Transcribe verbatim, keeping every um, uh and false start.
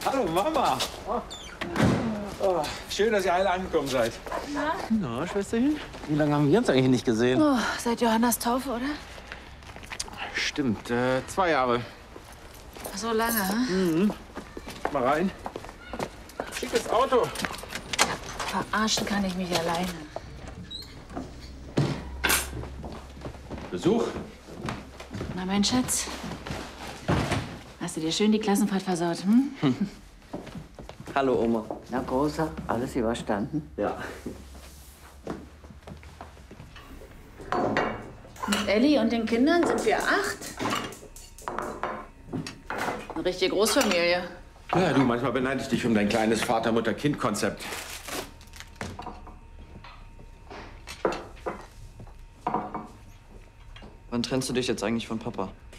Hallo, Mama. Oh. Oh, schön, dass ihr alle angekommen seid. Na? Na, Schwesterchen? Wie lange haben wir uns eigentlich nicht gesehen? Oh, seit Johannas Taufe, oder? Stimmt, äh, zwei Jahre. So lange, hm? Mhm. Mal rein. Schickes Auto. Verarschen kann ich mich alleine. Besuch? Na, mein Schatz. Hast du dir schön die Klassenfahrt versaut, hm? Hallo, Oma. Na, Großer, alles überstanden? Ja. Mit Elli und den Kindern sind wir acht. Eine richtige Großfamilie. Ja, du, manchmal beneide ich dich um dein kleines Vater-Mutter-Kind-Konzept. Wann trennst du dich jetzt eigentlich von Papa?